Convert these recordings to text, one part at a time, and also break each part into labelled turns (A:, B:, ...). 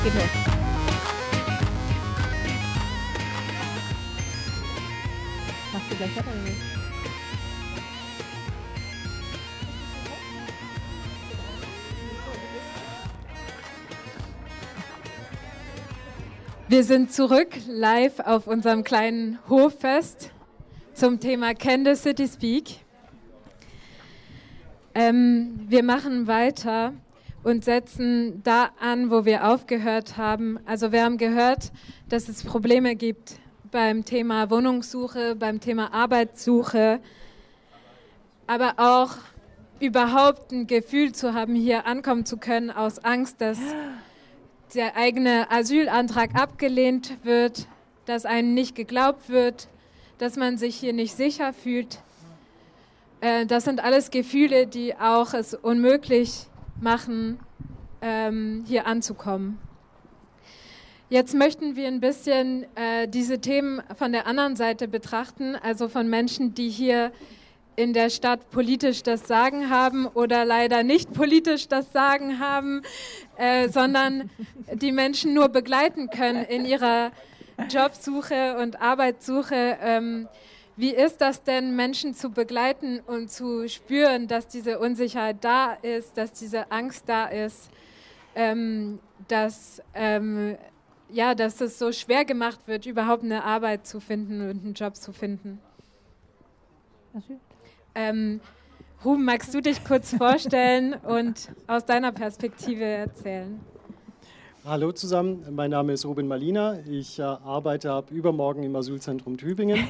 A: geht los. Machst du gleich weiter oder nicht? Wir sind zurück live auf unserem kleinen Hoffest zum Thema Can the City Speak? Wir machen weiter und setzen da an, wo wir aufgehört haben. Also wir haben gehört, dass es Probleme gibt beim Thema Wohnungssuche, beim Thema Arbeitssuche, aber auch überhaupt ein Gefühl zu haben, hier ankommen zu können aus Angst, dass der eigene Asylantrag abgelehnt wird, dass einem nicht geglaubt wird, dass man sich hier nicht sicher fühlt. Das sind alles Gefühle, die auch es unmöglich machen, hier anzukommen. Jetzt möchten wir ein bisschen diese Themen von der anderen Seite betrachten, also von Menschen, die hier in der Stadt politisch das Sagen haben oder leider nicht politisch das Sagen haben, sondern die Menschen nur begleiten können in ihrer Jobsuche und Arbeitssuche. Wie ist das denn, Menschen zu begleiten und zu spüren, dass diese Unsicherheit da ist, dass diese Angst da ist, dass es so schwer gemacht wird, überhaupt eine Arbeit zu finden und einen Job zu finden? Ruben, magst du dich kurz vorstellen und aus deiner Perspektive erzählen?
B: Hallo zusammen, mein Name ist Ruben Malina. Ich arbeite ab übermorgen im Asylzentrum Tübingen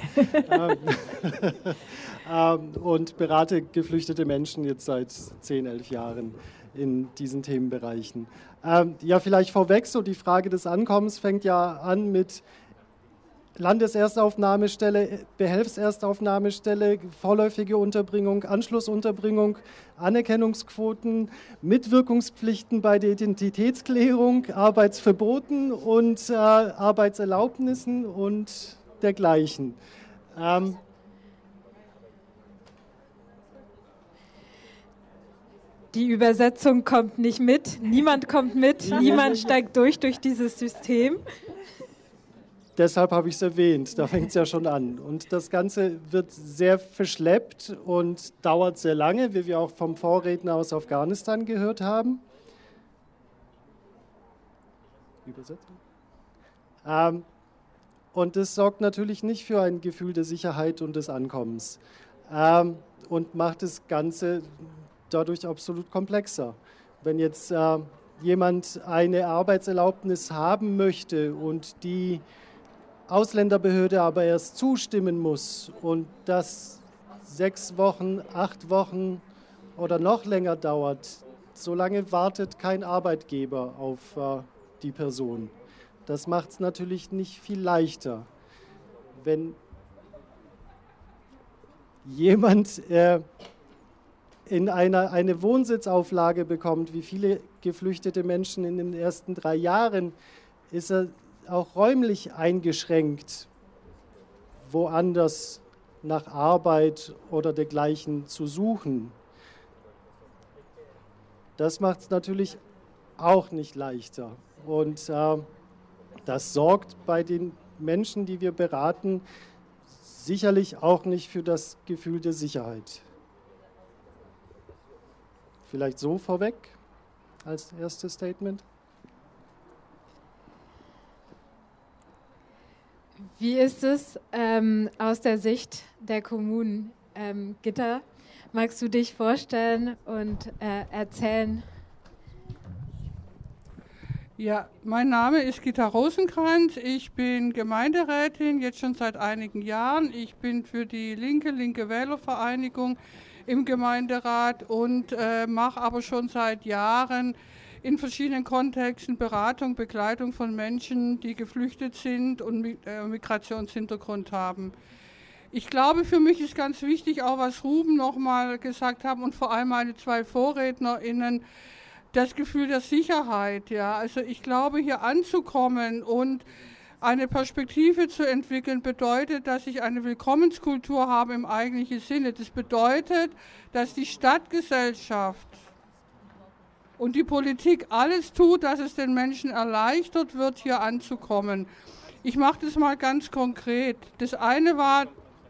B: und berate geflüchtete Menschen jetzt seit 10, 11 Jahren in diesen Themenbereichen. Vielleicht vorweg, so die Frage des Ankommens fängt ja an mit Landeserstaufnahmestelle, Behelfserstaufnahmestelle, vorläufige Unterbringung, Anschlussunterbringung, Anerkennungsquoten, Mitwirkungspflichten bei der Identitätsklärung, Arbeitsverboten und Arbeitserlaubnissen und dergleichen.
A: Die Übersetzung kommt nicht mit, niemand kommt mit, niemand steigt durch dieses System.
B: Deshalb habe ich es erwähnt, da fängt es ja schon an. Und das Ganze wird sehr verschleppt und dauert sehr lange, wie wir auch vom Vorredner aus Afghanistan gehört haben. Übersetzung. Und das sorgt natürlich nicht für ein Gefühl der Sicherheit und des Ankommens und macht das Ganze dadurch absolut komplexer. Wenn jetzt jemand eine Arbeitserlaubnis haben möchte und die Ausländerbehörde aber erst zustimmen muss und das 6 Wochen, 8 Wochen oder noch länger dauert, solange wartet kein Arbeitgeber auf die Person. Das macht es natürlich nicht viel leichter. Wenn jemand in eine Wohnsitzauflage bekommt, wie viele geflüchtete Menschen in den ersten 3 Jahren, ist er auch räumlich eingeschränkt, woanders nach Arbeit oder dergleichen zu suchen. Das macht es natürlich auch nicht leichter. Und das sorgt bei den Menschen, die wir beraten, sicherlich auch nicht für das Gefühl der Sicherheit. Vielleicht so vorweg als erstes Statement.
A: Wie ist es aus der Sicht der Kommunen? Gitta, magst du dich vorstellen und erzählen?
C: Ja, mein Name ist Gitta Rosenkranz. Ich bin Gemeinderätin, jetzt schon seit einigen Jahren. Ich bin für die Linke Wählervereinigung im Gemeinderat und mache aber schon seit Jahren in verschiedenen Kontexten Beratung, Begleitung von Menschen, die geflüchtet sind und Migrationshintergrund haben. Ich glaube, für mich ist ganz wichtig, auch was Ruben nochmal gesagt hat und vor allem meine 2 VorrednerInnen, das Gefühl der Sicherheit. Ja. Also ich glaube, hier anzukommen und eine Perspektive zu entwickeln, bedeutet, dass ich eine Willkommenskultur habe im eigentlichen Sinne. Das bedeutet, dass die Stadtgesellschaft und die Politik alles tut, dass es den Menschen erleichtert wird, hier anzukommen. Ich mache das mal ganz konkret. Das eine war,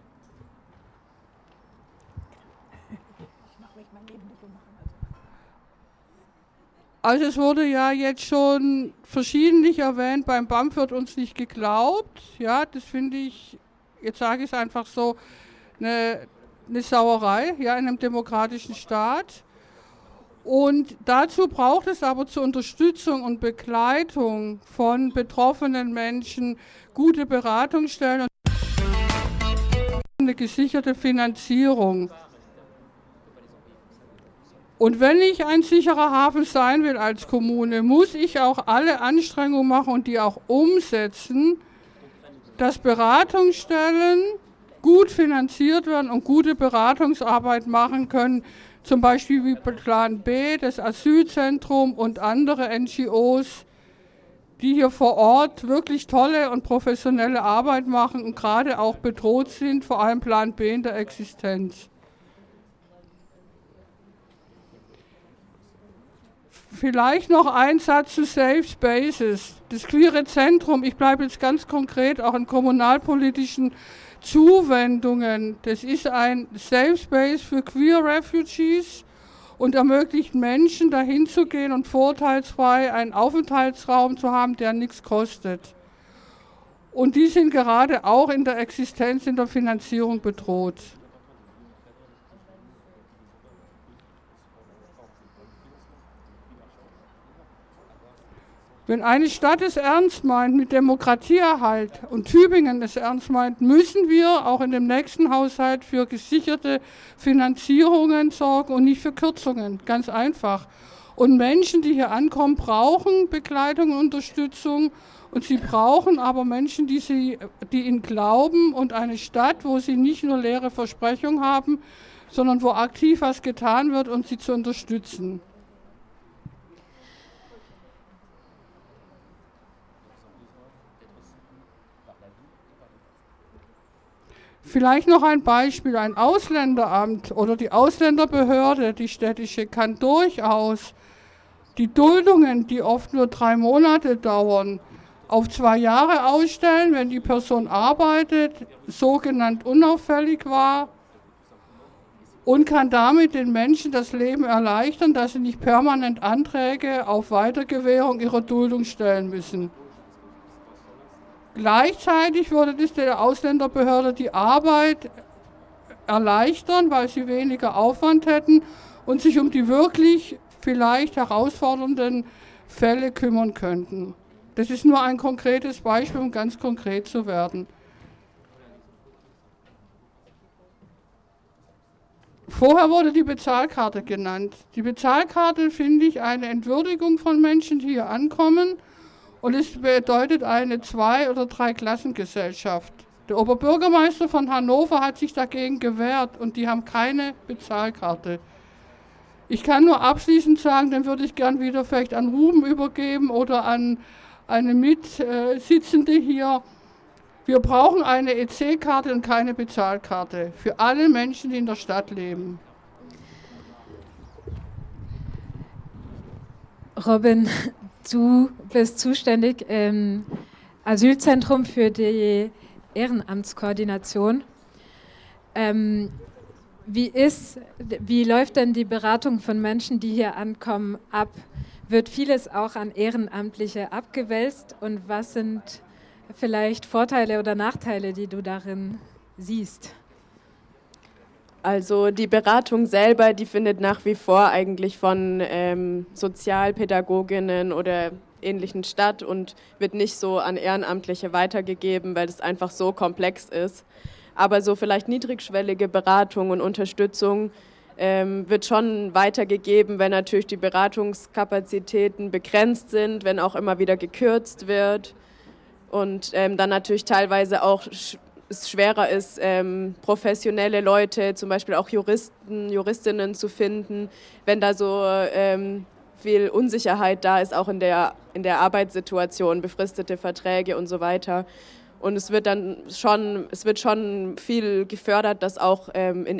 C: also es wurde ja jetzt schon verschiedentlich erwähnt, beim BAMF wird uns nicht geglaubt. Ja, das finde ich, jetzt sage ich es einfach so, eine Sauerei, ja, in einem demokratischen Staat. Und dazu braucht es aber zur Unterstützung und Begleitung von betroffenen Menschen gute Beratungsstellen und eine gesicherte Finanzierung. Und wenn ich ein sicherer Hafen sein will als Kommune, muss ich auch alle Anstrengungen machen und die auch umsetzen, dass Beratungsstellen gut finanziert werden und gute Beratungsarbeit machen können, zum Beispiel wie Plan B, das Asylzentrum und andere NGOs, die hier vor Ort wirklich tolle und professionelle Arbeit machen und gerade auch bedroht sind, vor allem Plan B in der Existenz. Vielleicht noch ein Satz zu Safe Spaces. Das Queere Zentrum, ich bleibe jetzt ganz konkret auch in kommunalpolitischen Zuwendungen. Das ist ein Safe Space für Queer Refugees und ermöglicht Menschen, dahin zu gehen und vorteilsfrei einen Aufenthaltsraum zu haben, der nichts kostet. Und die sind gerade auch in der Existenz, in der Finanzierung bedroht. Wenn eine Stadt es ernst meint mit Demokratieerhalt und Tübingen es ernst meint, müssen wir auch in dem nächsten Haushalt für gesicherte Finanzierungen sorgen und nicht für Kürzungen, ganz einfach. Und Menschen, die hier ankommen, brauchen Begleitung und Unterstützung und sie brauchen aber Menschen, die ihnen glauben und eine Stadt, wo sie nicht nur leere Versprechungen haben, sondern wo aktiv was getan wird, um sie zu unterstützen. Vielleicht noch ein Beispiel, ein Ausländeramt oder die Ausländerbehörde, die städtische, kann durchaus die Duldungen, die oft nur 3 Monate dauern, auf 2 Jahre ausstellen, wenn die Person arbeitet, sogenannt unauffällig war und kann damit den Menschen das Leben erleichtern, dass sie nicht permanent Anträge auf Weitergewährung ihrer Duldung stellen müssen. Gleichzeitig würde das der Ausländerbehörde die Arbeit erleichtern, weil sie weniger Aufwand hätten und sich um die wirklich vielleicht herausfordernden Fälle kümmern könnten. Das ist nur ein konkretes Beispiel, um ganz konkret zu werden. Vorher wurde die Bezahlkarte genannt. Die Bezahlkarte finde ich eine Entwürdigung von Menschen, die hier ankommen. Und es bedeutet eine 2- oder 3-Klassengesellschaft. Der Oberbürgermeister von Hannover hat sich dagegen gewehrt und die haben keine Bezahlkarte. Ich kann nur abschließend sagen, dann würde ich gern wieder vielleicht an Ruben übergeben oder an eine Mitsitzende hier. Wir brauchen eine EC-Karte und keine Bezahlkarte für alle Menschen, die in der Stadt leben.
A: Robin, du bist zuständig im Asylzentrum für die Ehrenamtskoordination. Wie läuft denn die Beratung von Menschen, die hier ankommen, ab? Wird vieles auch an Ehrenamtliche abgewälzt? Und was sind vielleicht Vorteile oder Nachteile, die du darin siehst?
D: Also die Beratung selber, die findet nach wie vor eigentlich von Sozialpädagoginnen oder Ähnlichen statt und wird nicht so an Ehrenamtliche weitergegeben, weil es einfach so komplex ist. Aber so vielleicht niedrigschwellige Beratung und Unterstützung wird schon weitergegeben, wenn natürlich die Beratungskapazitäten begrenzt sind, wenn auch immer wieder gekürzt wird und dann natürlich teilweise auch es schwerer ist, professionelle Leute, zum Beispiel auch Juristinnen zu finden, wenn da so viel Unsicherheit da ist, auch in der Arbeitssituation, befristete Verträge und so weiter. Und es wird schon viel gefördert, dass auch in